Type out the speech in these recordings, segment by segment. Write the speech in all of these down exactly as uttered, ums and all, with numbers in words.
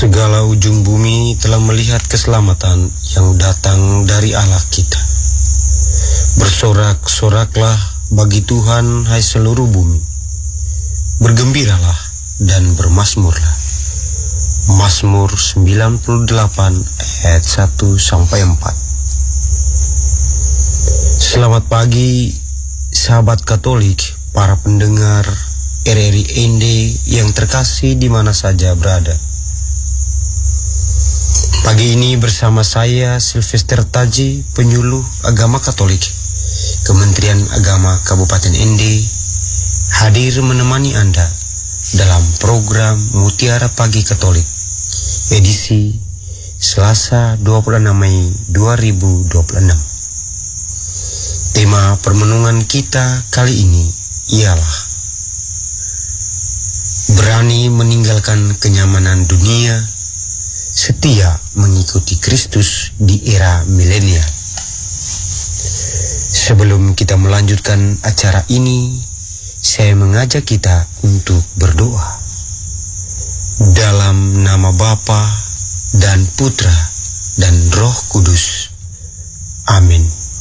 Segala ujung bumi telah melihat keselamatan yang datang dari Allah kita. Bersorak-soraklah bagi Tuhan, hai seluruh bumi. Bergembiralah dan bermasmurlah. Mazmur sembilan puluh delapan ayat satu sampai empat. Selamat pagi sahabat Katolik, para pendengar R R I N D yang terkasih di mana saja berada. Pagi ini bersama saya Sylvester Taji, penyuluh agama Katolik Kementerian Agama Kabupaten N D, hadir menemani Anda dalam program Mutiara Pagi Katolik edisi Selasa dua puluh enam Mei dua ribu dua puluh enam. Tema permenungan kita kali ini ialah berani meninggalkan kenyamanan dunia, setia mengikuti Kristus di era milenial. Sebelum kita melanjutkan acara ini, saya mengajak kita untuk berdoa. Dalam nama Bapa dan Putra dan Roh Kudus. Amin.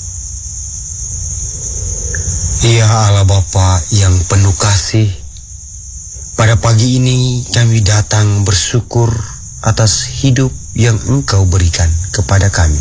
Ya Allah Bapa yang penuh kasih, pada pagi ini kami datang bersyukur atas hidup yang Engkau berikan kepada kami.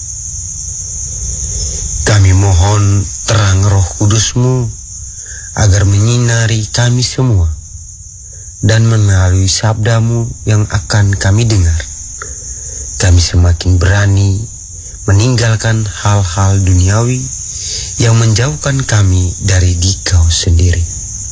Kami mohon terang Roh Kudus-Mu agar menyinari kami semua, dan melalui sabda-Mu yang akan kami dengar, kami semakin berani meninggalkan hal-hal duniawi yang menjauhkan kami dari Dikau sendiri.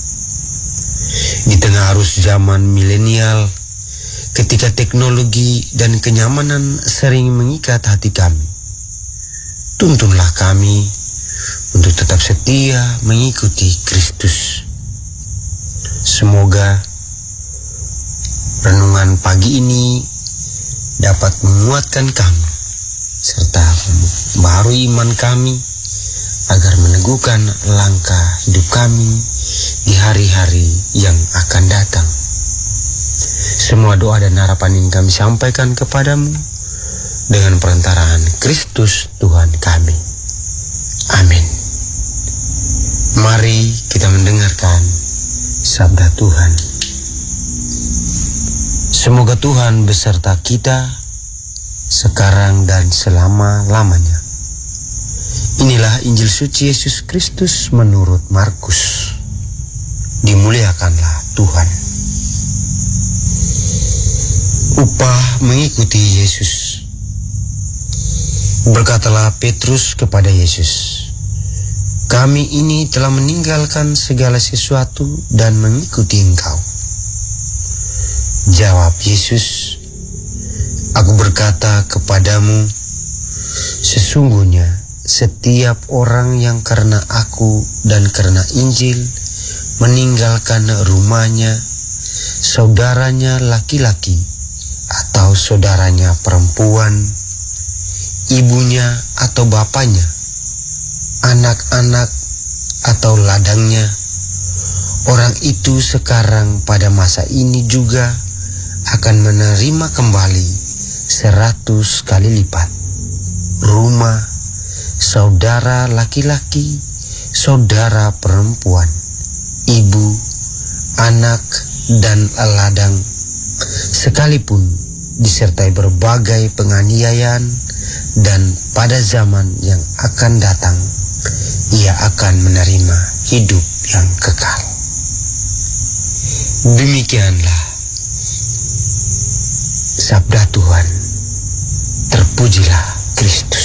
Di tengah arus zaman milenial, ketika teknologi dan kenyamanan sering mengikat hati kami, tuntunlah kami untuk tetap setia mengikuti Kristus. Semoga renungan pagi ini dapat menguatkan kami serta membaharui iman kami agar meneguhkan langkah hidup kami di hari-hari yang akan datang. Semua doa dan harapan ini kami sampaikan kepadamu dengan perantaraan Kristus Tuhan kami. Amin. Mari kita mendengarkan sabda Tuhan. Semoga Tuhan beserta kita sekarang dan selama-lamanya. Inilah Injil suci Yesus Kristus menurut Markus. Dimuliakanlah Tuhan. Upah mengikuti Yesus. Berkatalah Petrus kepada Yesus, "Kami ini telah meninggalkan segala sesuatu dan mengikuti Engkau." Jawab Yesus, "Aku berkata kepadamu, sesungguhnya setiap orang yang karena aku dan karena Injil meninggalkan rumahnya, saudaranya laki-laki atau saudaranya perempuan, ibunya atau bapaknya, anak-anak atau ladangnya, orang itu sekarang pada masa ini juga akan menerima kembali seratus kali lipat rumah, saudara laki-laki, saudara perempuan, ibu, anak, dan ladang, sekalipun disertai berbagai penganiayaan, dan pada zaman yang akan datang ia akan menerima hidup yang kekal." Demikianlah sabda Tuhan. Terpujilah Kristus.